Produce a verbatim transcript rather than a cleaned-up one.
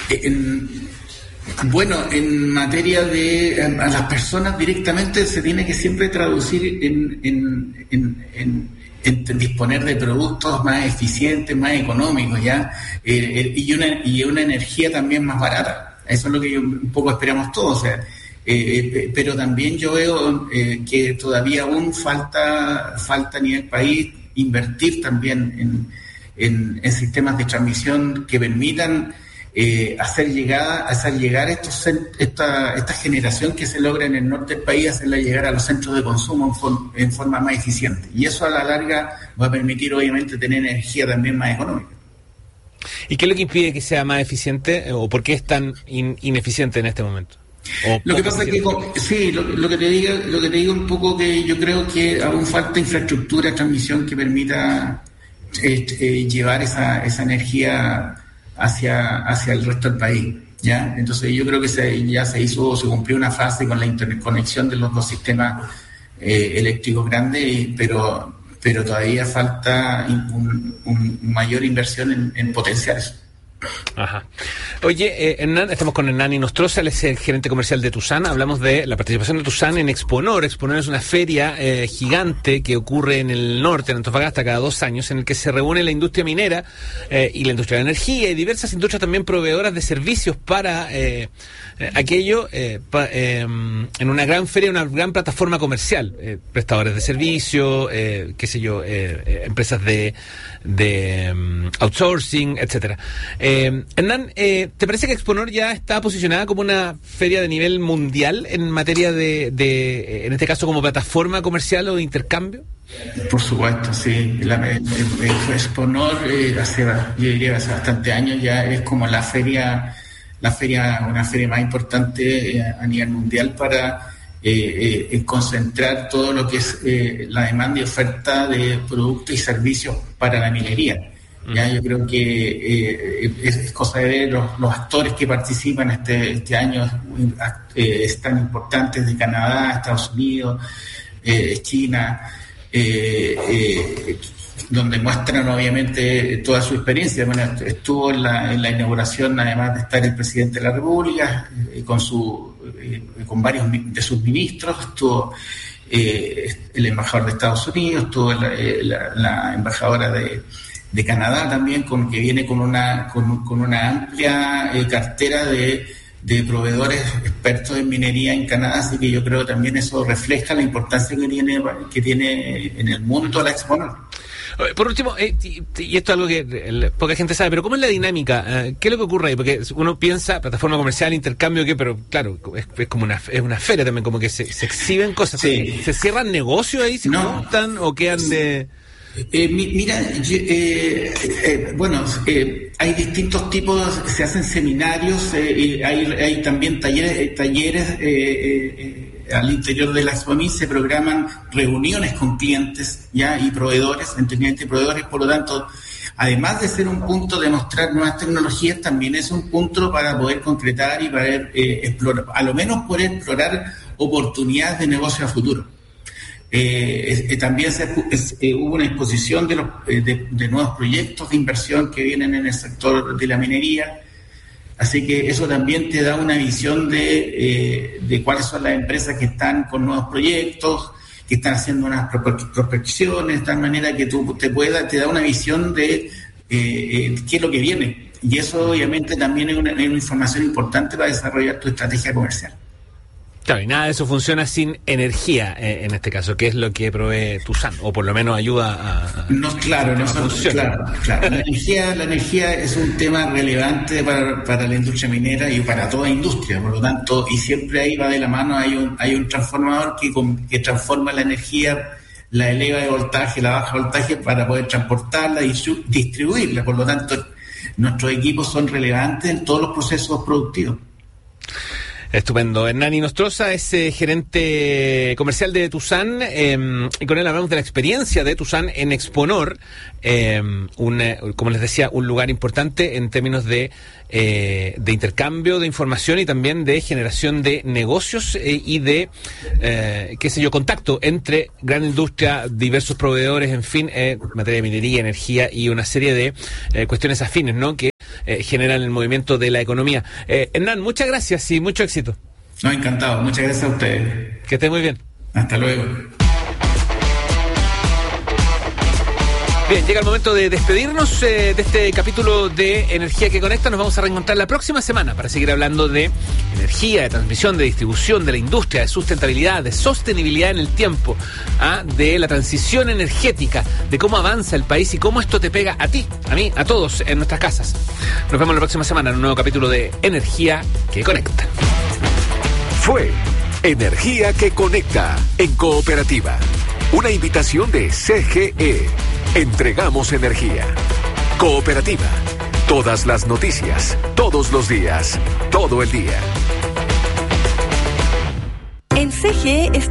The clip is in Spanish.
En, bueno, en materia de a las personas directamente se tiene que siempre traducir en, en, en, en, en disponer de productos más eficientes, más económicos, ya eh, y una y una energía también más barata. Eso es lo que yo, un poco esperamos todos. O sea, eh, pero también yo veo eh, que todavía aún falta falta a nivel país invertir también en, en, en sistemas de transmisión que permitan eh, hacer llegada, hacer llegar estos esta, esta generación que se logra en el norte del país, hacerla llegar a los centros de consumo en, for, en forma más eficiente. Y eso a la larga va a permitir obviamente tener energía también más económica. ¿Y qué es lo que impide que sea más eficiente o por qué es tan in, ineficiente en este momento? Lo que pasa es que sí, lo, lo que te digo, lo que te digo un poco que yo creo que aún falta infraestructura de transmisión que permita eh, eh, llevar esa, esa energía hacia, hacia el resto del país, ¿ya? Entonces yo creo que se, ya se hizo, se cumplió una fase con la interconexión de los dos sistemas eh, eléctricos grandes, pero pero todavía falta un, un mayor inversión en, en potenciar eso. Ajá. Oye, eh, Hernán, estamos con Hernán Inostroza, él es el gerente comercial de Tusan. Hablamos de la participación de Tusan en Exponor. Exponor es una feria eh, gigante que ocurre en el norte, en Antofagasta, cada dos años, en el que se reúne la industria minera eh, y la industria de la energía y diversas industrias también proveedoras de servicios para eh, eh, aquello eh, pa, eh, en una gran feria, una gran plataforma comercial, eh, prestadores de servicios, eh, qué sé yo, eh, eh, empresas de, de um, outsourcing, etcétera. Eh, Hernán, eh, ¿te parece que Exponor ya está posicionada como una feria de nivel mundial en materia de, de en este caso, como plataforma comercial o de intercambio? Por supuesto, sí. La, el, el Exponor eh, hace, yo diría, hace bastante años ya es como la feria, la feria, una feria más importante eh, a nivel mundial para eh, eh, concentrar todo lo que es eh, la demanda y oferta de productos y servicios para la minería. Ya, yo creo que eh, es, es cosa de ver los, los actores que participan este, este año, eh, están importantes de Canadá, Estados Unidos, eh, China, eh, eh, donde muestran obviamente toda su experiencia. Bueno, estuvo en la, en la inauguración, además de estar el presidente de la República, eh, con, su, eh, con varios de sus ministros, estuvo eh, el embajador de Estados Unidos, estuvo la, la, la embajadora de de Canadá también, con que viene con una con, con una amplia eh, cartera de, de proveedores expertos en minería en Canadá, así que yo creo que también eso refleja la importancia que tiene que tiene en el mundo la Exponor. Por último, eh, y, y esto es algo que eh, poca gente sabe, pero ¿cómo es la dinámica? Eh, ¿Qué es lo que ocurre ahí? Porque uno piensa, plataforma comercial, intercambio, ¿qué? Pero claro, es, es como una es una feria también, como que se, se exhiben cosas. Sí. ¿Se, ¿Se cierran negocios ahí? ¿Se no. juntan o quedan de...? Eh, mira, eh, eh, bueno, eh, hay distintos tipos, se hacen seminarios, eh, y hay, hay también talleres, eh, talleres eh, eh, al interior de la Expomin se programan reuniones con clientes ya y proveedores, entre clientes y proveedores, por lo tanto, además de ser un punto de mostrar nuevas tecnologías, también es un punto para poder concretar y para eh, explorar, a lo menos poder explorar oportunidades de negocio a futuro. Eh, eh, también se, es, eh, hubo una exposición de, los, eh, de, de nuevos proyectos de inversión que vienen en el sector de la minería, así que eso también te da una visión de, eh, de cuáles son las empresas que están con nuevos proyectos, que están haciendo unas prospecciones, de tal manera que tú te pueda, te da una visión de eh, eh, qué es lo que viene, y eso obviamente también es una, es una información importante para desarrollar tu estrategia comercial. Claro, y nada de eso funciona sin energía, eh, en este caso, que es lo que provee Tusan, o por lo menos ayuda a... a no, claro, no, claro, claro. La energía, la energía es un tema relevante para, para la industria minera y para toda industria, por lo tanto, y siempre ahí va de la mano, hay un, hay un transformador que, que transforma la energía, la eleva de voltaje, la baja de voltaje, para poder transportarla y distribuirla, por lo tanto, nuestros equipos son relevantes en todos los procesos productivos. Estupendo. Hernán Inostroza es eh, gerente comercial de Tusan, eh, y con él hablamos de la experiencia de Tusan en Exponor, eh, un, eh, como les decía, un lugar importante en términos de, eh, de intercambio de información y también de generación de negocios eh, y de, eh, qué sé yo, contacto entre gran industria, diversos proveedores, en fin, eh, materia de minería, energía y una serie de eh, cuestiones afines, ¿no?, que eh, generan el movimiento de la economía. Eh, Hernán, muchas gracias y mucho éxito. No, encantado. Muchas gracias a ustedes. Que esté muy bien. Hasta luego. Bien, llega el momento de despedirnos eh, de este capítulo de Energía que Conecta. Nos vamos a reencontrar la próxima semana para seguir hablando de energía, de transmisión, de distribución, de la industria, de sustentabilidad, de sostenibilidad en el tiempo, ¿ah? de la transición energética, de cómo avanza el país y cómo esto te pega a ti, a mí, a todos en nuestras casas. Nos vemos la próxima semana en un nuevo capítulo de Energía que Conecta. Fue Energía que Conecta en Cooperativa. Una invitación de C G E. Entregamos energía. Cooperativa. Todas las noticias, todos los días, todo el día. En C G E